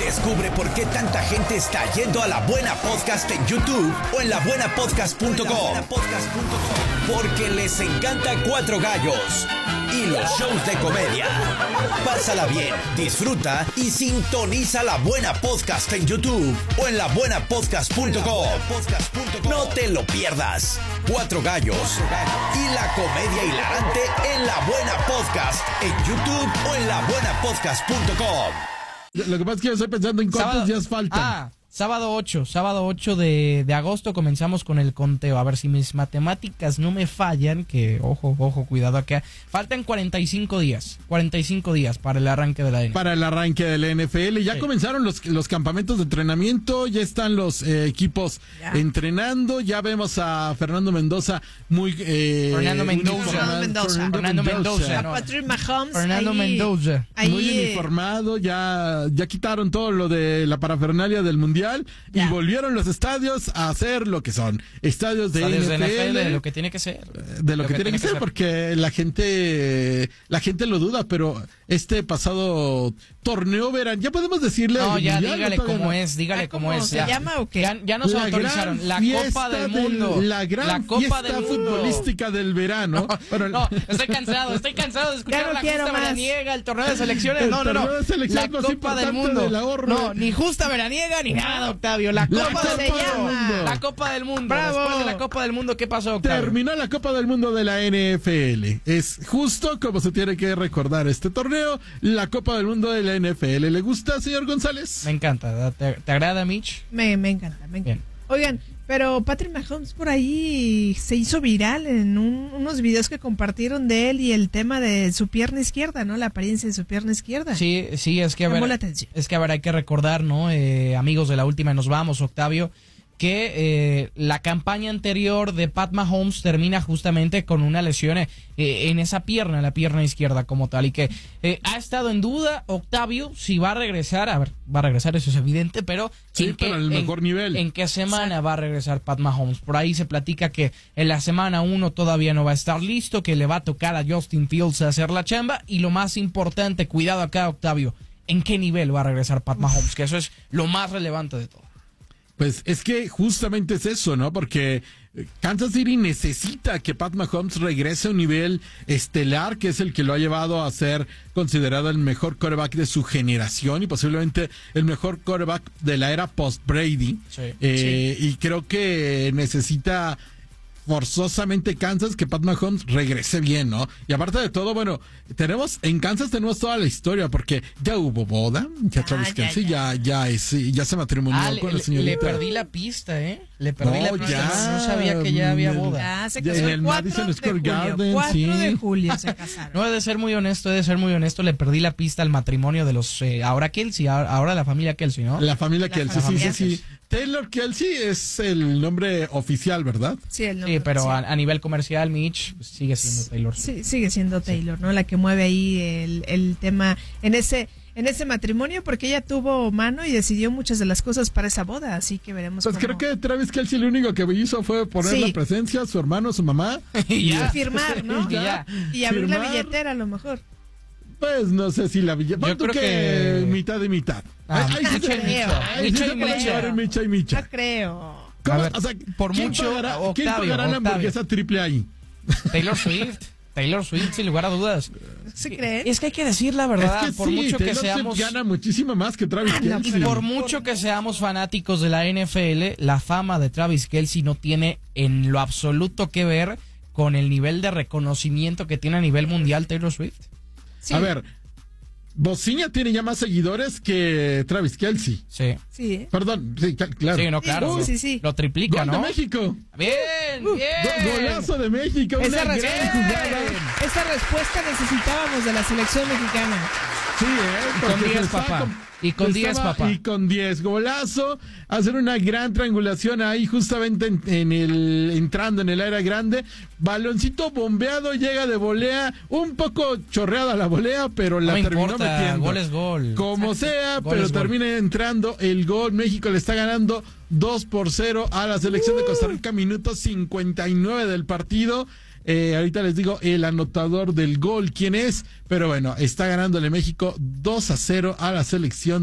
Descubre por qué tanta gente está yendo a La Buena Podcast en YouTube o en labuenapodcast.com. Porque les encanta Cuatro Gallos y los shows de comedia. Pásala bien, disfruta y sintoniza La Buena Podcast en YouTube o en labuenapodcast.com. No te lo pierdas. Cuatro Gallos y la comedia hilarante en La Buena Podcast en YouTube o en labuenapodcast.com. Lo que pasa es que yo estoy pensando en cuántos días faltan. Sábado 8 de agosto comenzamos con el conteo. A ver si mis matemáticas no me fallan, que ojo, cuidado acá. Faltan 45 días para el arranque de la NFL. Para el arranque de la NFL. Ya comenzaron los campamentos de entrenamiento, ya están los equipos entrenando. Ya vemos a Fernando Mendoza Fernando Mendoza. A Patrick Mahomes. Fernando Mendoza. Muy uniformado. Ya quitaron todo lo de la parafernalia del Mundial. Y volvieron los estadios a hacer lo que son estadios de NFL, de lo que tiene que ser, porque la gente lo duda, pero este pasado torneo verán, ya podemos decirle dígale cómo es. ¿Se llama o qué? Ya nos autorizaron la Copa del Mundo, la Copa fiesta futbolística del verano. No, estoy cansado de escuchar la justa veraniega, el torneo de selecciones. No, la Copa del Mundo. No, ni justa veraniega ni nada, Octavio. La Copa del Mundo. Bravo. Después de la Copa del Mundo, ¿qué pasó, Octavio? Terminó la Copa del Mundo de la NFL. Es justo como se tiene que recordar este torneo, la Copa del Mundo de la NFL. ¿Le gusta, señor González? Me encanta. ¿Te agrada, Mitch? Me encanta. Bien. Oigan, pero Patrick Mahomes por ahí se hizo viral en unos videos que compartieron de él y el tema de su pierna izquierda, ¿no? La apariencia de su pierna izquierda. Sí, es que llamó la atención. Es que hay que recordar, ¿no? Amigos de la última y nos vamos, Octavio, que la campaña anterior de Pat Mahomes termina justamente con una lesión en esa pierna, la pierna izquierda como tal, y que ha estado en duda, Octavio, si va a regresar. A ver, va a regresar, eso es evidente, pero para el mejor nivel. ¿En qué semana va a regresar Pat Mahomes? Por ahí se platica que en la semana 1 todavía no va a estar listo, que le va a tocar a Justin Fields a hacer la chamba, y lo más importante, cuidado acá, Octavio, ¿en qué nivel va a regresar Pat Mahomes? Que eso es lo más relevante de todo. Pues es que justamente es eso, ¿no? Porque Kansas City necesita que Pat Mahomes regrese a un nivel estelar, que es el que lo ha llevado a ser considerado el mejor quarterback de su generación y posiblemente el mejor quarterback de la era post-Brady. Sí. Y creo que necesita forzosamente Kansas que Pat Mahomes regrese bien, ¿no? Y aparte de todo, bueno, en Kansas tenemos toda la historia, porque ya hubo boda, Travis Kelce ya se matrimonió con la señorita. Le perdí la pista, Le perdí la pista, no sabía que ya había boda. Se casó en el Madison Square Garden, 4 de julio se casaron. No, he de ser muy honesto, le perdí la pista al matrimonio de los, ahora Kelce, ahora la familia Kelce, ¿no? La familia Kelce, sí. Taylor Kelce es el nombre oficial, ¿verdad? Sí, el nombre. Sí, pero a nivel comercial, Mitch, pues, sigue siendo Taylor. Sí, sigue siendo Taylor, ¿no? La que mueve ahí el tema en ese matrimonio, porque ella tuvo mano y decidió muchas de las cosas para esa boda, así que veremos. Pues creo que Travis Kelce lo único que hizo fue poner la presencia, su hermano, su mamá. y firmar, ¿no? Y abrir la billetera a lo mejor. Pues no sé si la billetera. Yo creo que mitad y mitad. Micha y Micha. No creo. O sea, ¿quién pagará la hamburguesa triple ahí? Taylor Swift, sin lugar a dudas. ¿Sí creen? Es que hay que decir la verdad, por mucho que seamos, gana muchísimo más que Travis Kelce. Y por mucho que seamos fanáticos de la NFL, la fama de Travis Kelce no tiene en lo absoluto que ver con el nivel de reconocimiento que tiene a nivel mundial Taylor Swift. Sí. A ver, Bociña tiene ya más seguidores que Travis Kelce. Sí. Perdón, sí, claro. Sí, no, claro. Sí. Lo triplica, Gol ¿no? de México. Bien. Golazo de México. Esa respuesta necesitábamos de la selección mexicana. Sí, con 10, papá. Y con 10, papá. Y con 10. Golazo. Hacer una gran triangulación ahí justamente entrando en el área grande. Baloncito bombeado, llega de volea. Un poco chorreada la volea, pero la terminó metiendo. Gol es gol. Como sea, pero termina entrando el gol. México le está ganando 2-0 a la selección de Costa Rica. Minuto 59 del partido. Ahorita les digo el anotador del gol quién es, pero bueno, está ganándole México 2-0 a la selección